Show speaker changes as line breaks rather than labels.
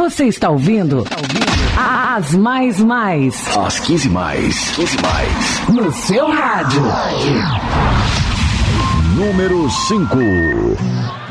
Você está ouvindo? As Mais.
Às 15 mais.
No seu rádio.
Número 5.